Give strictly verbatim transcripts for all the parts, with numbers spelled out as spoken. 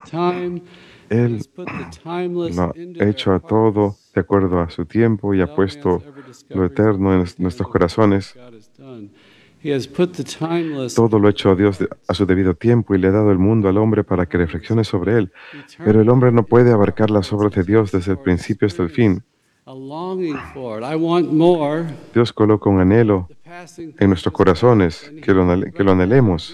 Él lo ha hecho a todo de acuerdo a su tiempo y ha puesto lo eterno en nuestros corazones. Todo lo ha hecho a Dios de- a su debido tiempo y le ha dado el mundo al hombre para que reflexione sobre él. Pero el hombre no puede abarcar las obras de Dios desde el principio hasta el fin. Dios coloca un anhelo en nuestros corazones, que lo, anhel- que lo anhelemos.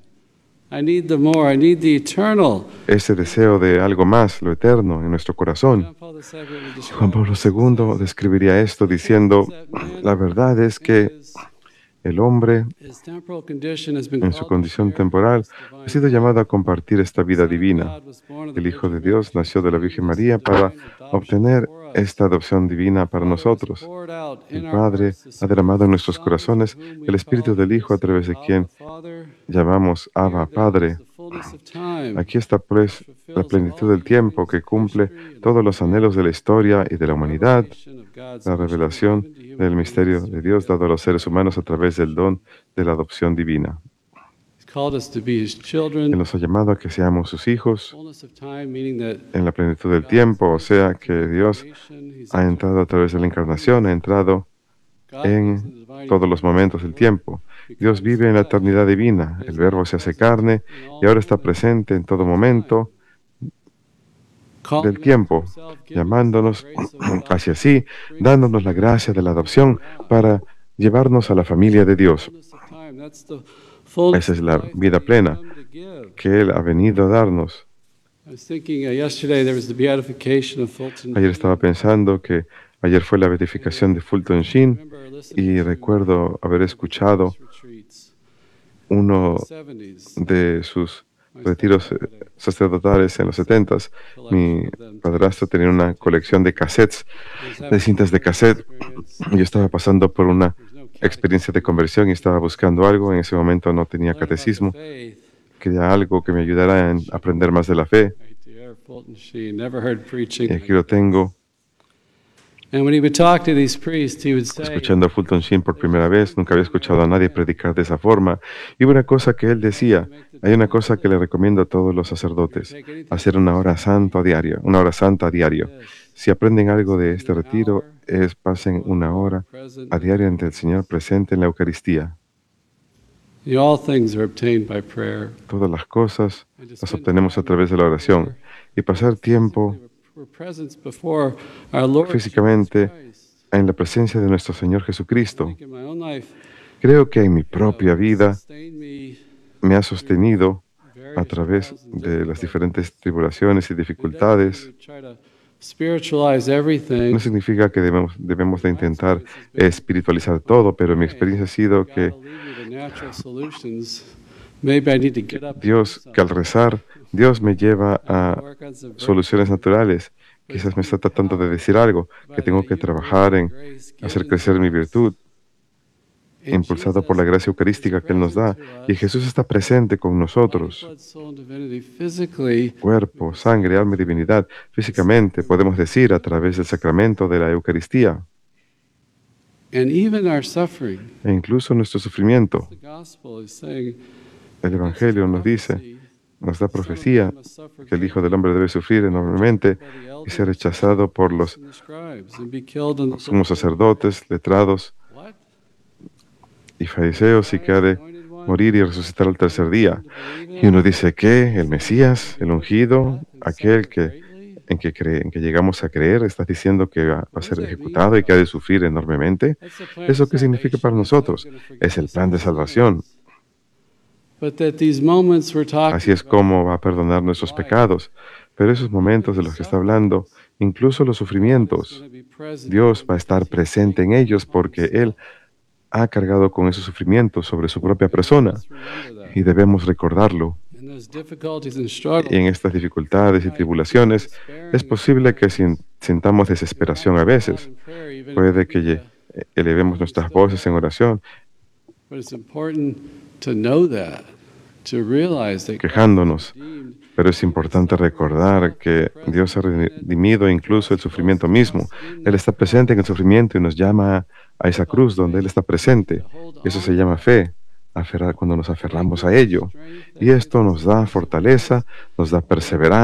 Ese deseo de algo más, lo eterno, en nuestro corazón. Juan Pablo segundo describiría esto diciendo, la verdad es que el hombre, en su condición temporal, ha sido llamado a compartir esta vida divina. El Hijo de Dios nació de la Virgen María para obtener esta adopción divina para nosotros. El Padre ha derramado en nuestros corazones el Espíritu del Hijo a través de quien llamamos Abba, Padre. Aquí está pues la plenitud del tiempo que cumple todos los anhelos de la historia y de la humanidad, la revelación del misterio de Dios dado a los seres humanos a través del don de la adopción divina. Él nos ha llamado a que seamos sus hijos en la plenitud del tiempo, o sea que Dios ha entrado a través de la encarnación, ha entrado en todos los momentos del tiempo. Dios vive en la eternidad divina, el Verbo se hace carne y ahora está presente en todo momento del tiempo, llamándonos hacia sí, dándonos la gracia de la adopción para llevarnos a la familia de Dios. Esa es la vida plena que Él ha venido a darnos. Ayer estaba pensando que ayer fue la beatificación de Fulton Sheen y recuerdo haber escuchado uno de sus retiros eh, sacerdotales en los setentas. Mi padrastro tenía una colección de cassettes, de cintas de cassette. Yo estaba pasando por una experiencia de conversión y estaba buscando algo. En ese momento no tenía catecismo. Quería algo que me ayudara a aprender más de la fe. Y aquí lo tengo. Escuchando a Fulton Sheen por primera vez, nunca había escuchado a nadie predicar de esa forma. Y una cosa que él decía, hay una cosa que le recomiendo a todos los sacerdotes, hacer una hora santa a diario, una hora santa a diario. Si aprenden algo de este retiro, es pasen una hora a diario ante el Señor presente en la Eucaristía. Todas las cosas las obtenemos a través de la oración. Y pasar tiempo físicamente en la presencia de nuestro Señor Jesucristo. Creo que en mi propia vida me ha sostenido a través de las diferentes tribulaciones y dificultades. No significa que debemos, debemos de intentar espiritualizar todo, pero mi experiencia ha sido que Dios, que al rezar, Dios me lleva a soluciones naturales. Quizás me está tratando de decir algo, que tengo que trabajar en hacer crecer mi virtud, impulsado por la gracia eucarística que Él nos da. Y Jesús está presente con nosotros. Cuerpo, sangre, alma y divinidad. Físicamente, podemos decir, a través del sacramento de la Eucaristía. E incluso nuestro sufrimiento. El Evangelio nos dice, nos da profecía que el Hijo del Hombre debe sufrir enormemente y ser rechazado por los sumos sacerdotes, letrados y fariseos y que ha de morir y resucitar al tercer día. Y uno dice que el Mesías, el ungido, aquel que, en, que cree, en que llegamos a creer, ¿estás diciendo que va a ser ejecutado y que ha de sufrir enormemente? ¿Eso qué significa para nosotros? Es el plan de salvación. Así es como va a perdonar nuestros pecados. Pero esos momentos de los que está hablando, incluso los sufrimientos, Dios va a estar presente en ellos porque Él ha cargado con esos sufrimientos sobre su propia persona y debemos recordarlo. Y en estas dificultades y tribulaciones es posible que sintamos desesperación a veces. Puede que elevemos nuestras voces en oración, quejándonos, pero es importante recordar que Dios ha redimido incluso el sufrimiento mismo. Él está presente en el sufrimiento y nos llama a esa cruz donde Él está presente. Eso se llama fe, aferrar cuando nos aferramos a ello. Y esto nos da fortaleza, nos da perseverancia.